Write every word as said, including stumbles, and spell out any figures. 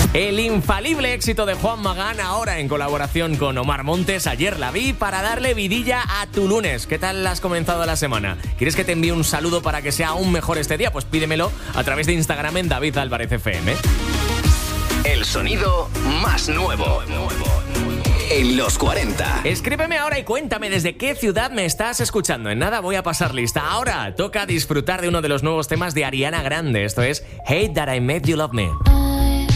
El infalible éxito de Juan Magán, ahora en colaboración con Omar Montes. Ayer la vi para darle vidilla a tu lunes. ¿Qué tal has comenzado la semana? ¿Quieres que te envíe un saludo para que sea aún mejor este día? Pues pídemelo a través de Instagram en David Álvarez F M. El sonido más nuevo en los cuarenta. Escríbeme ahora y cuéntame desde qué ciudad me estás escuchando. En nada voy a pasar lista. Ahora toca disfrutar de uno de los nuevos temas de Ariana Grande. Esto es Hate That I Made You Love Me.